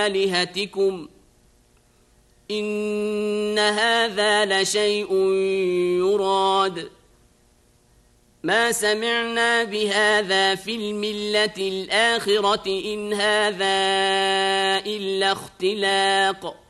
آلهتكم إن هذا لشيء يراد ما سمعنا بهذا في الملة الآخرة إن هذا إلا اختلاق